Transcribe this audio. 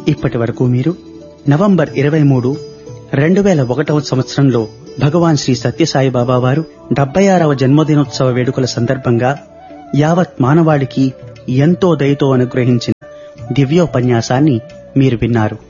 ఇప్పటి వరకు మీరు నవంబర్ 23, 2001 సంవత్సరంలో భగవాన్ శ్రీ సత్యసాయిబాబా వారు 76వ జన్మదినోత్సవ వేడుకల సందర్భంగా యావత్ మానవాళికి ఎంతో దయతో అనుగ్రహించిన దివ్యోపన్యాసాన్ని మీరు విన్నారు.